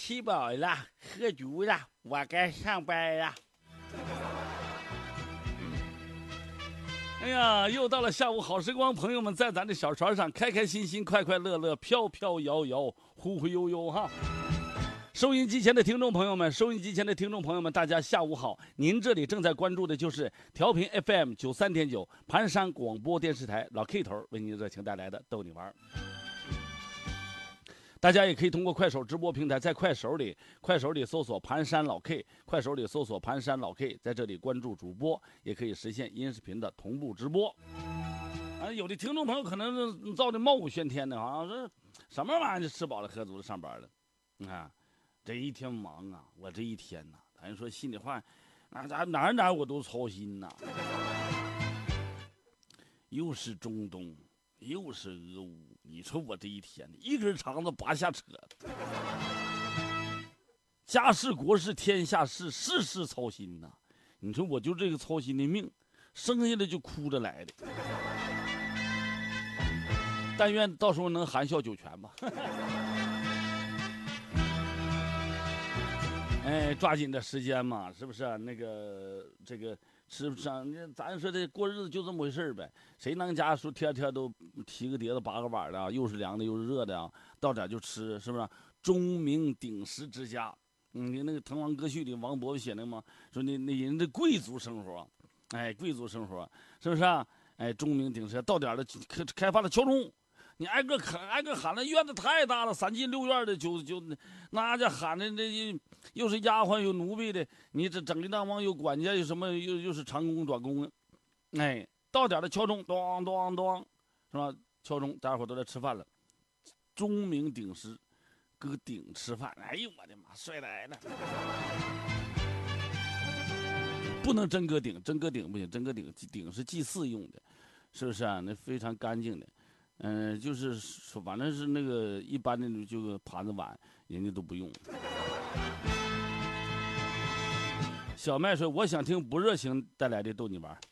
吃饱了，喝足了，我该上班了。哎呀，又到了下午好时光，朋友们在咱这小船上开开心心、快快乐乐、飘飘摇摇、忽忽悠悠哈。收音机前的听众朋友们，大家下午好！您这里正在关注的就是调频 FM 93.9盘山广播电视台老 K 头为您热情带来的逗你玩。大家也可以通过快手直播平台，在快手里搜索盘山老 K， 在这里关注主播，也可以实现音视频的同步直播。有的听众朋友可能造的貌不喧天的，好像是什么玩意儿就吃饱了喝足了上班了。你看这一天忙啊，我这一天呐，咱说心里话，哪我都操心呐。又是中东，又是俄乌，你说我这一天一根肠子拔下扯，家事国事天下事，事事操心呐。你说我就这个操心的命，生下来就哭着来的。但愿到时候能含笑九泉吧。哎，抓紧的时间嘛，是不是？这个吃不上，咱说这过日子就这么回事呗。谁能家说天天都提个碟子拔个碗的啊？又是凉的又是热的啊，到点就吃，是不是？钟鸣鼎食之家，那个滕王阁序里王勃写的嘛，说那人的贵族生活，哎，贵族生活是不是啊？哎，钟鸣鼎食，到点了开发了敲钟。你挨个喊，那院子太大了，3进6院的就那家喊的那又是丫鬟有奴婢的，你这整的当帮有管家有什么又是长工短工，哎，到点了敲钟，咚咚咚，是吧？敲钟，大家伙都在吃饭了，钟鸣鼎食，搁鼎吃饭，哎呦我的妈，帅来了！不能真搁鼎不行，真搁鼎是祭祀用的，是不是啊？那非常干净的。就是说，反正是那个一般的这个盘子碗，人家都不用。小麦说：“我想听不热情带来的逗你玩。”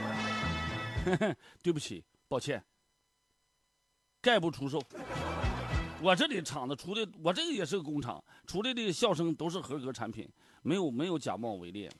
对不起，抱歉，概不出售。我这里厂子出的，我这个也是个工厂，出来的笑声都是合格产品，没有假冒伪劣。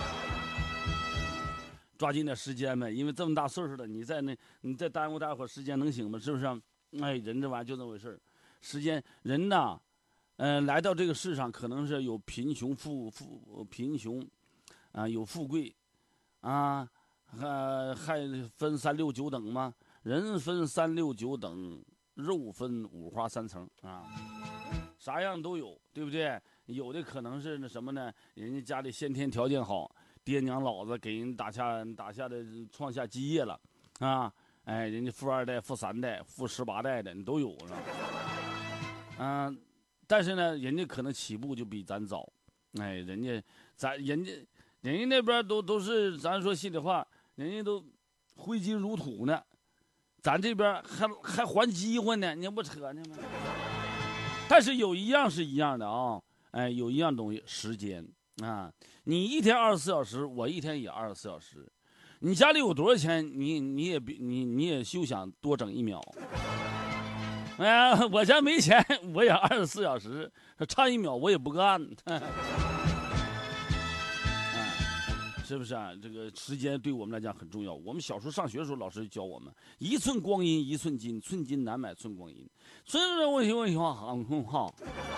抓紧点时间呗，因为这么大岁数了，你再耽误大伙时间能行吗？是不是？哎，人这玩意儿就这么回事儿。时间人呐，来到这个世上，可能是有贫穷贫穷，啊，有富贵，啊，还分3、6、9等吗？人分3、6、9等，肉分5花3层啊，啥样都有，对不对？有的可能是那什么呢？人家家里先天条件好。爹娘老子给人打下的创下基业了，啊，哎，人家富2代、富3代、富18代的你都有了，但是呢，人家可能起步就比咱早，哎，人家那边都是咱说心里话，人家都挥金如土呢，咱这边还还饥荒呢，你不扯呢吗？但是有一样是一样的啊，哎，有一样东西，时间。啊，你一天24小时，我一天也24小时。你家里有多少钱，你也休想多整1秒。哎呀，我家没钱，我也24小时，差1秒我也不干。是不是啊？这个时间对我们来讲很重要。我们小时候上学的时候，老师教我们：1寸光阴1寸金，寸金难买寸光阴。我喜欢航空号。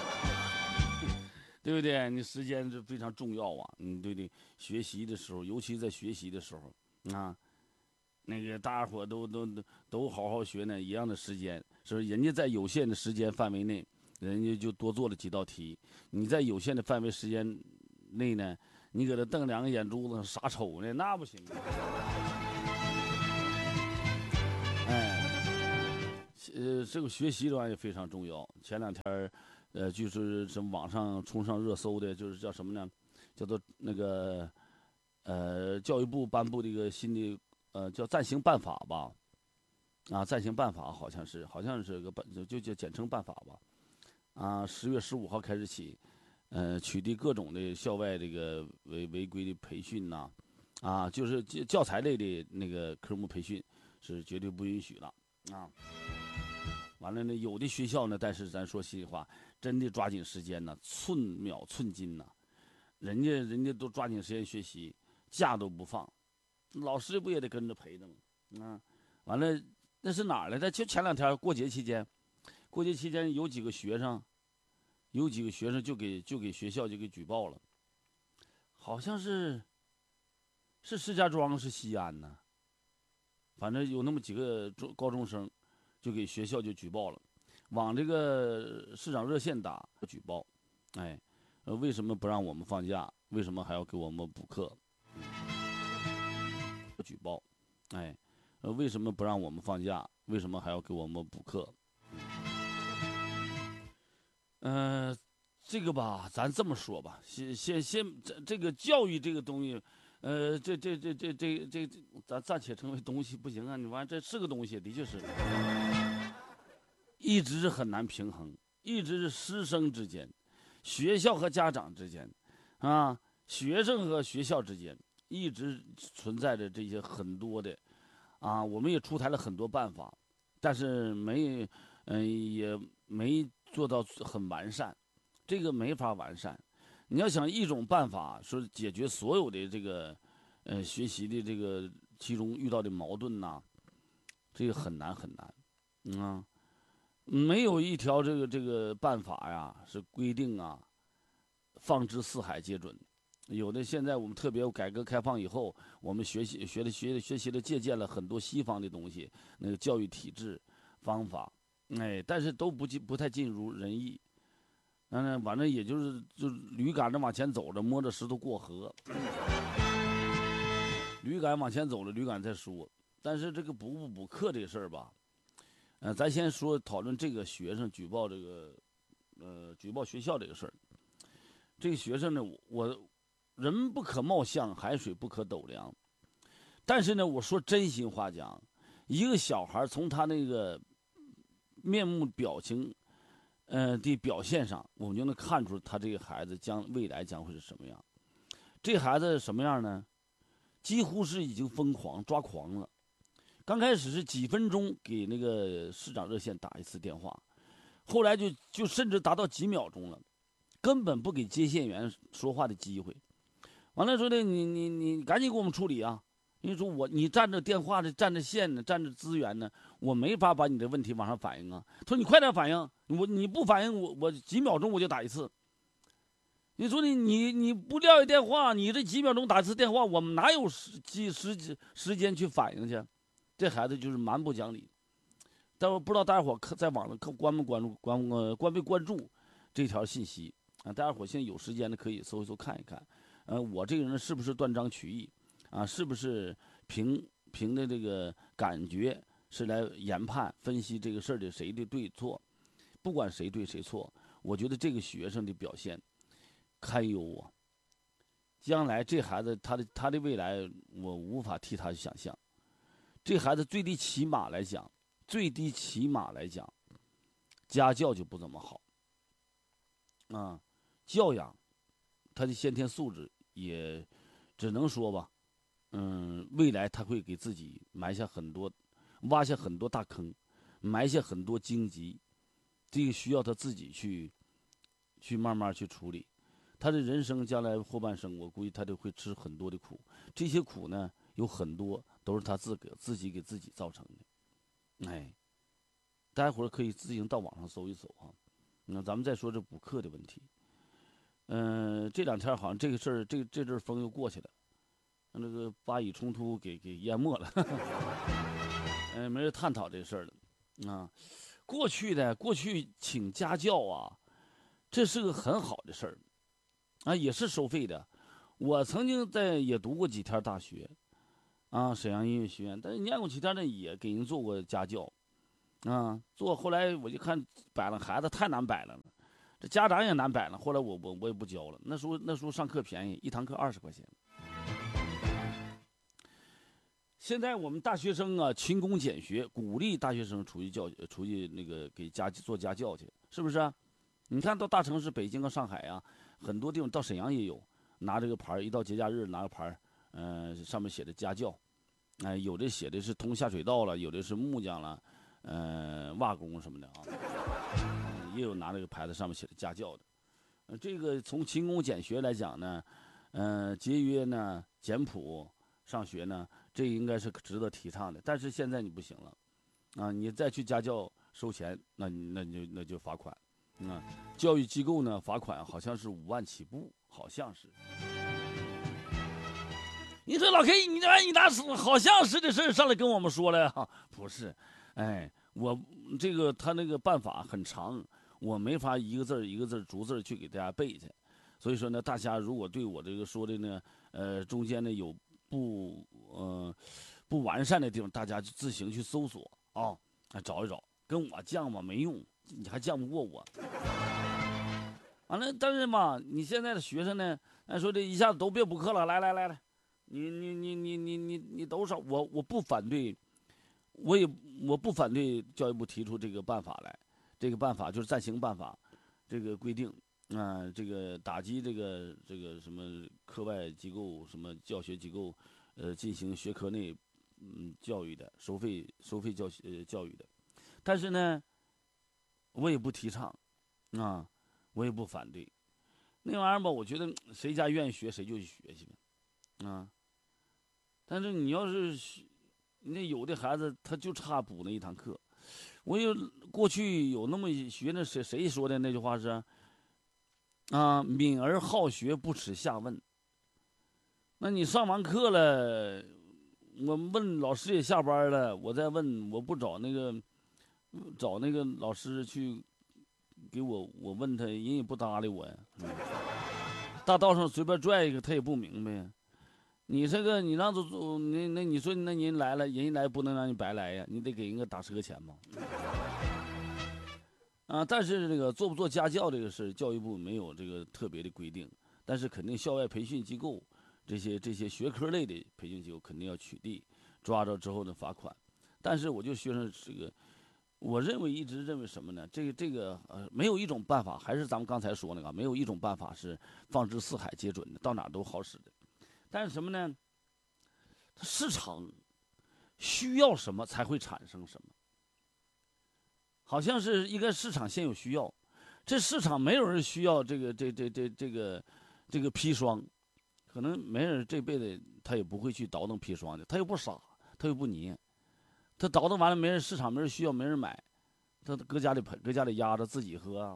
对不对？你时间是非常重要啊！对对，学习的时候，尤其在学习的时候，啊，那个大家伙都好好学呢，一样的时间，是不是？人家在有限的时间范围内，人家就多做了几道题。你在有限的范围时间内呢，你给他瞪2个眼珠子傻瞅呢，那不行。哎，这个学习的玩意也非常重要。前2天。就是什么网上冲上热搜的，就是叫什么呢？叫做那个教育部颁布的一个新的叫暂行办法吧，啊，暂行办法好像是个就叫简称办法吧，啊，10月15号开始起，取缔各种的校外这个违规的培训呐，啊，就是教材类的那个科目培训是绝对不允许了啊。 完了呢，有的学校呢，但是咱说心里话，真的抓紧时间呢，寸秒寸金呐，人家都抓紧时间学习，假都不放，老师不也得跟着陪着吗？啊，完了那是哪儿来的？就前2天过节期间，有几个学生就给学校就给举报了，好像是石家庄是西安呢，反正有那么几个高中生就给学校就举报了，往这个市长热线打举报，哎，为什么不让我们放假？为什么还要给我们补课？举报，哎，为什么不让我们放假？为什么还要给我们补课？这个吧，咱这么说吧，先这个教育这个东西，咱暂且称为东西不行啊，你完这是个东西，的确是，一直是很难平衡，一直是师生之间、学校和家长之间，啊，学生和学校之间，一直存在着这些很多的，啊，我们也出台了很多办法，但是也没做到很完善，这个没法完善。你要想一种办法说解决所有的这个，学习的这个其中遇到的矛盾呐，这个很难很难，啊，没有一条这个办法呀是规定啊，放之四海皆准。有的现在我们特别改革开放以后，我们学习的借鉴了很多西方的东西，那个教育体制方法，哎，但是都不太尽如人意。反正也就驴赶着往前走着，摸着石头过河。驴赶往前走着，驴赶在说。但是这个补不补课这事儿吧，咱先说讨论这个学生举报举报学校这个事儿。这个学生呢，人不可貌相，海水不可斗量。但是呢，我说真心话讲，一个小孩从他那个面目表情，的表现上，我们就能看出他这个孩子未来将会是什么样。这孩子什么样呢？几乎是已经抓狂了。刚开始是几分钟给那个市长热线打一次电话，后来就甚至达到几秒钟了，根本不给接线员说话的机会。完了说的你赶紧给我们处理啊！你说你占着电话的，占着线呢，占着资源呢，我没法把你的问题往上反映啊。他说你快点反映，你不反映我几秒钟我就打一次。你说你不撂一电话，你这几秒钟打一次电话，我们哪有时间去反映去？这孩子就是蛮不讲理。但我不知道大家伙在网上关没关注这条信息啊？大家伙现在有时间的可以搜一搜看一看。我这个人是不是断章取义啊？是不是凭的这个感觉是来研判分析这个事儿的谁的对错？不管谁对谁错，我觉得这个学生的表现堪忧啊！将来这孩子他的未来，我无法替他想象。这孩子最低起码来讲，家教就不怎么好啊，教养他的先天素质也只能说吧，未来他会给自己挖下很多大坑，埋下很多荆棘，这个需要他自己去慢慢去处理。他的人生将来后半生，我估计他都会吃很多的苦，这些苦呢，有很多都是他自己给自己造成的。哎，大家伙儿可以自行到网上搜一搜啊。那咱们再说这补课的问题。这2天好像这个事儿，这阵风又过去了，那个巴以冲突给淹没了，没人探讨这事儿了啊。过去请家教啊，这是个很好的事儿啊，也是收费的。我曾经也读过几天大学啊，沈阳音乐学院，但是念过几天呢，也给人做过家教啊。后来我就看摆了孩子太难摆了，这家长也难摆了。后来我也不教了。那时候上课便宜，一堂课20块钱。现在我们大学生啊，勤工俭学，鼓励大学生出去那个给做家教去，是不是啊？你看到大城市北京和上海啊，很多地方到沈阳也有，拿这个牌一到节假日拿个牌上面写的家教，有的写的是通下水道了，有的是木匠了， 瓦工什么的啊，也有拿这个牌子上面写着家教的。这个从勤工俭学来讲呢，节约呢、简朴上学呢，这应该是值得提倡的。但是现在你不行了，啊，你再去家教收钱，那就罚款，教育机构呢罚款好像是5万起步，好像是。你说老 K，你拿好像是的事儿上来跟我们说了呀？不是，哎，我这个他那个办法很长，我没法一个字一个字逐字去给大家背去，所以说呢，大家如果对我这个说的呢，中间呢有不完善的地方，大家就自行去搜索啊，找一找，跟我犟吧没用，你还犟不过我。完了，但是嘛，你现在的学生呢，按说这一下子都别补课了，来，你都少，我不反对，我不反对教育部提出这个办法来，这个办法就是暂行办法，这个规定这个打击这个什么课外机构、什么教学机构，进行学科内教育的收费教育的，但是呢，我也不提倡我也不反对那玩意儿吧，我觉得谁家愿意学谁就去学去呗但是你要是那有的孩子他就差补那一堂课，我有过去有那么学那谁说的那句话是敏而好学，不耻下问。那你上完课了，我问老师也下班了，我再问，我不找那个老师去给我问他，人也不搭理我呀。大道上随便拽一个，他也不明白呀。你这个你让你说那人来了，人来不能让你白来呀，你得给人家打车钱嘛。但是这个做不做家教这个事，教育部没有这个特别的规定，但是肯定校外培训机构这些学科类的培训机构肯定要取缔，抓着之后呢罚款。但是我就学生这个，我一直认为什么呢？这个没有一种办法，还是咱们刚才说那个，没有一种办法是放之四海皆准的，到哪都好使的。但是什么呢？市场需要什么才会产生什么，好像是一个市场先有需要，这市场没有人需要这个砒霜，可能没人这辈子他也不会去倒腾砒霜的，他又不傻，他又不泥，他倒腾完了没人市场没人需要没人买，他搁家里压着自己喝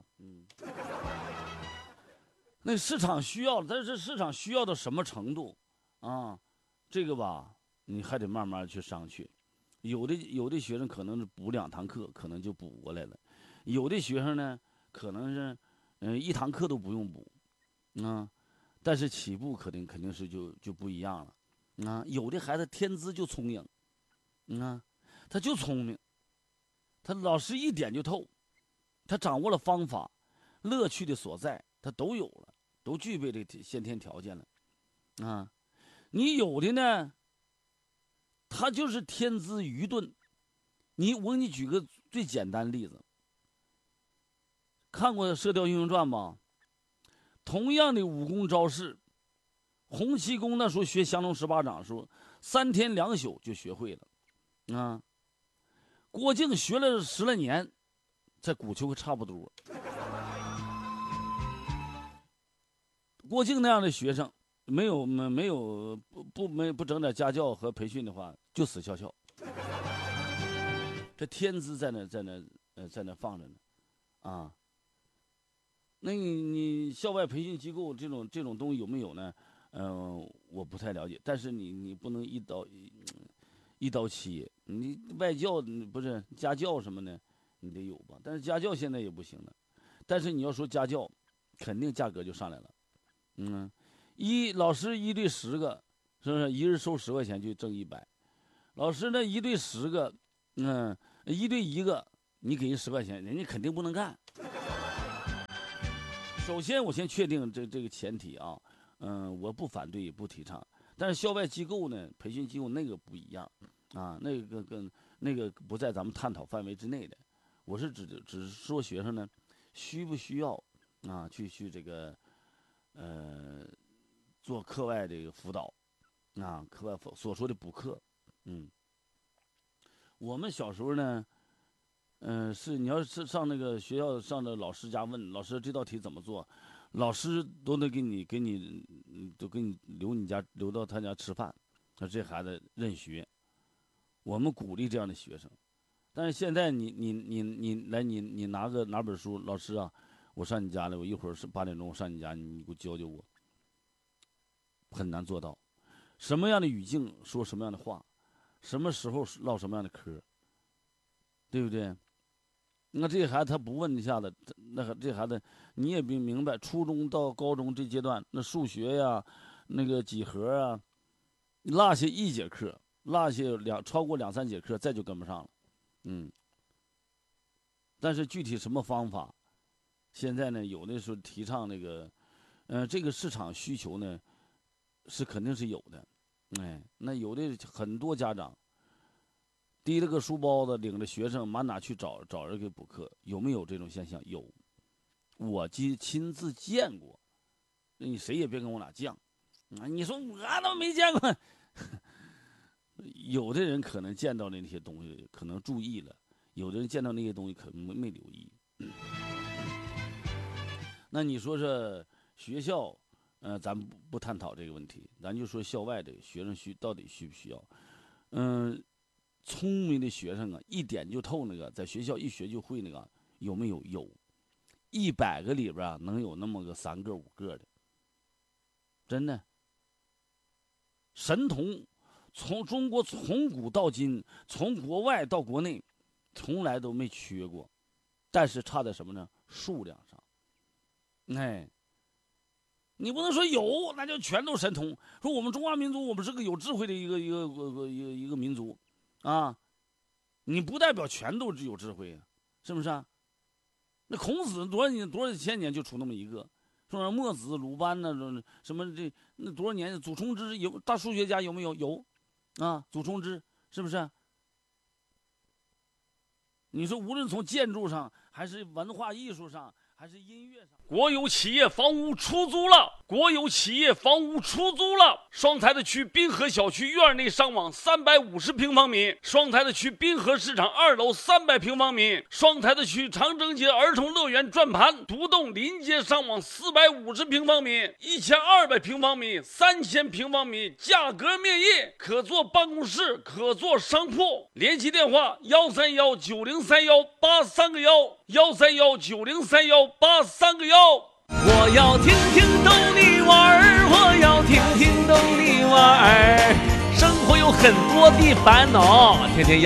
那市场需要，但是市场需要到什么程度这个吧，你还得慢慢去上去。有的学生可能是补2堂课，可能就补过来了；有的学生呢，可能是1堂课都不用补但是起步肯定是就不一样了有的孩子天资就聪颖他就聪明，他老师一点就透，他掌握了方法，乐趣的所在他都有了，都具备这先天条件了你有的呢，他就是天资愚钝。我给你举个最简单的例子，看过《射雕英雄传》吗？同样的武功招式，洪七公那时候学降龙十八掌的时候，3天2宿就学会了郭靖学了10来年，在古球差不多。郭靖那样的学生，没有不整点家教和培训的话，就死翘翘。这天资在那放着呢那你校外培训机构这种东西有没有呢？我不太了解，但是你不能一刀切，你外教不是家教什么的，你得有吧？但是家教现在也不行了，但是你要说家教，肯定价格就上来了。老师1对10个，是不是一人收10块钱就挣100？老师呢1对10个，1对1个，你给人10块钱，人家肯定不能干。首先我先确定这个前提我不反对也不提倡，但是校外机构呢，培训机构那个不一样那个跟那个不在咱们探讨范围之内的。我是只是说学生呢，需不需要去这个做课外这个辅导课外所说的补课我们小时候呢是你要是上那个学校上的老师家问老师这道题怎么做，老师都得都给你留到他家吃饭，说这孩子认学，我们鼓励这样的学生。但是现在你拿本书，老师啊，我上你家来，我一会儿是8点钟上你家，你给我教教我，很难做到。什么样的语境说什么样的话，什么时候唠什么样的嗑，对不对？那这孩子他不问一下子，这孩子你也明白，初中到高中这阶段，那数学呀，那个几何啊，落下1节课，落下超过2、3节课，再就跟不上了。但是具体什么方法，现在呢，有的时候提倡那个，这个市场需求呢，是肯定是有的。那有的很多家长提了个书包子，领着学生满哪去找人给补课，有没有这种现象？有，我亲自见过。你谁也别跟我俩犟啊！你说我都没见过。有的人可能见到那些东西，可能注意了；有的人见到那些东西，可能没留意。那你说这学校，咱不探讨这个问题，咱就说校外的学生到底需不需要？聪明的学生啊，一点就透那个，在学校一学就会那个，有没有？有，100个里边能有那么个3个5个的，真的。神童，从中国从古到今，从国外到国内，从来都没缺过，但是差在什么呢？数量上。你不能说有，那就全都神童。说我们中华民族，我们是个有智慧的一个民族，啊，你不代表全都是有智慧啊，是不是啊？那孔子多少千年就出那么一个，说墨子、鲁班呢，什么那多少年？祖冲之有大数学家有没有？有，啊，祖冲之是不是？你说无论从建筑上，还是文化艺术上，还是音乐上，国有企业房屋出租了，双台的区滨河小区院内上网350平方米，双台的区滨河市场2楼300平方米，双台的区长征街儿童乐园转盘独栋临街上网450平方米，1200平方米，3000平方米，价格面议，可做办公室，可做商铺。联系电话13190318311，13190318311。 我要听听逗你玩儿，我要听听逗你玩儿。生活有很多的烦恼，天天